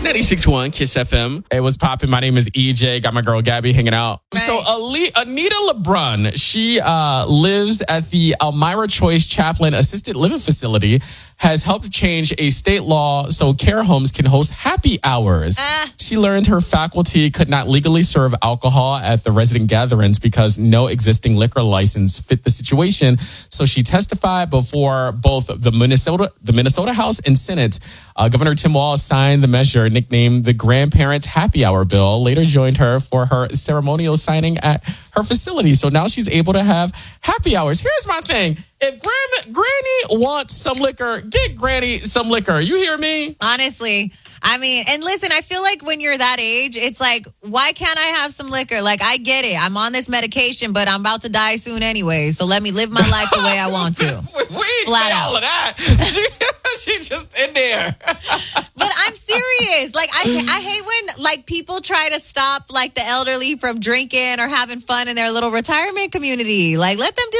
96.1 Kiss FM. It was popping. My name is EJ. Got my girl Gabby hanging out. Right. So Anita LeBrun, she lives at the Elmira Choice Chaplain Assisted Living Facility, has helped change a state law so care homes can host happy hours. She learned her faculty could not legally serve alcohol at the resident gatherings because no existing liquor license fit the situation. So she testified before both the Minnesota House and Senate. Governor Tim Walz signed the measure nicknamed the Grandparents Happy Hour Bill, later joined her for her ceremonial signing at her facility. So now she's able to have happy hours. Here's my thing. If Granny wants some liquor, get Granny some liquor. You hear me? Honestly. I mean, and listen, I feel like when you're that age, it's like, why can't I have some liquor? Like, I get it. I'm on this medication, but I'm about to die soon anyway. So let me live my life the way I want to. We ain't Flat say out. all of that. She just in there. But I'm serious. Like, I hate when, like, people try to stop, like, the elderly from drinking or having fun in their little retirement community. Like, let them do